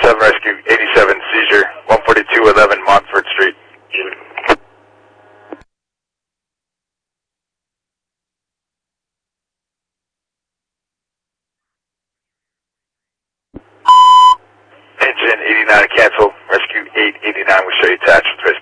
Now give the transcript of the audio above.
7 Rescue 87 seizure, 14211 Montfort Street. Engine 89 cancel, Rescue 889 will show you attached with